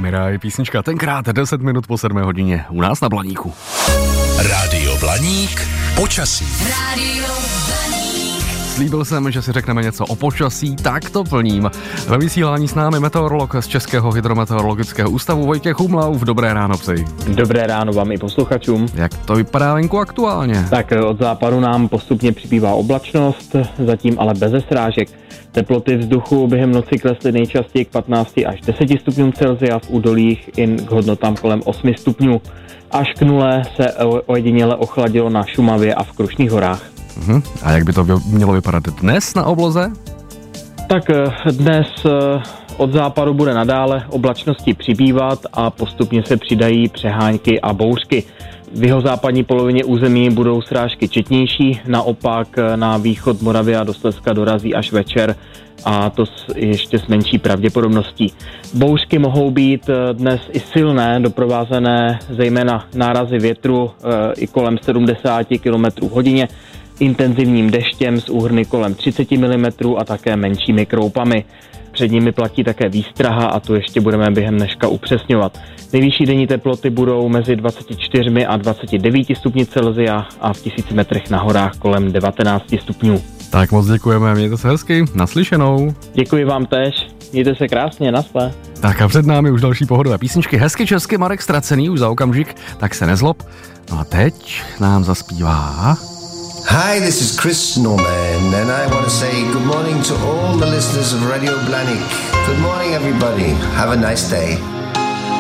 Miraj, písnička tenkrát 10 minut po 7 hodině u nás na Blaníku. Rádio Blaník, počasí. Rádio Blaník. Slíbil jsem, že si řekneme něco o počasí, tak to plním. Ve vysílání s námi meteorolog z Českého hydrometeorologického ústavu Vojtěch Humlauf. Dobré ráno přeji. Dobré ráno vám i posluchačům. Jak to vypadá venku aktuálně? Tak od západu nám postupně přibývá oblačnost, zatím ale beze srážek. Teploty vzduchu během noci klesly nejčastěji k 15 až 10 stupňům Celsia, v údolích i k hodnotám kolem 8 stupňů. Až k nule se ojediněle ochladilo na Šumavě a v Krušných horách. A jak by to mělo vypadat dnes na obloze? Tak dnes od západu bude nadále oblačnosti přibývat a postupně se přidají přehánky a bouřky. V jihozápadní polovině území budou srážky četnější, naopak na východ Moravy a do Slezska dorazí až večer a to ještě s menší pravděpodobností. Bouřky mohou být dnes i silné, doprovázené zejména nárazy větru i kolem 70 km hodině, intenzivním deštěm s úhrny kolem 30 mm a také menšími kroupami. Před nimi platí také výstraha a tu ještě budeme během dneška upřesňovat. Nejvyšší denní teploty budou mezi 24 a 29 stupni Celsia a v 1000 metrech na horách kolem 19 stupňů. Tak moc děkujeme, mějte se hezky, naslyšenou. Děkuji vám též, mějte se krásně, naschle. Tak a před námi už další pohodové písničky. Hezky česky Marek Stracený už za okamžik, tak se nezlob. No a teď nám zaspívá... Hi, this is Chris Norman, and I want to say good morning to all the listeners of Radio Blaník. Good morning, everybody. Have a nice day.